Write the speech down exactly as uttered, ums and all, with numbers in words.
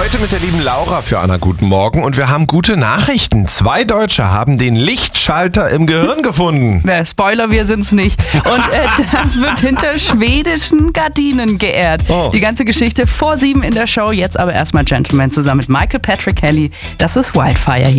Heute mit der lieben Laura für Anna guten Morgen und wir haben gute Nachrichten. Zwei Deutsche haben den Lichtschalter im Gehirn gefunden. Na, Spoiler, wir sind's nicht. Und äh, das wird hinter schwedischen Gardinen geehrt. Oh. Die ganze Geschichte vor sieben in der Show. Jetzt aber erstmal Gentleman zusammen mit Michael Patrick Kelly. Das ist Wildfire hier.